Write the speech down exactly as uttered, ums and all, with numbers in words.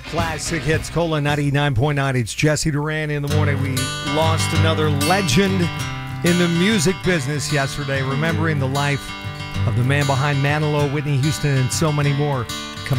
Classic Hits, Cola ninety-nine point nine. It's Jesse Duran in the morning. We lost another legend in the music business yesterday, remembering the life of the man behind Manilow, Whitney Houston, and so many more.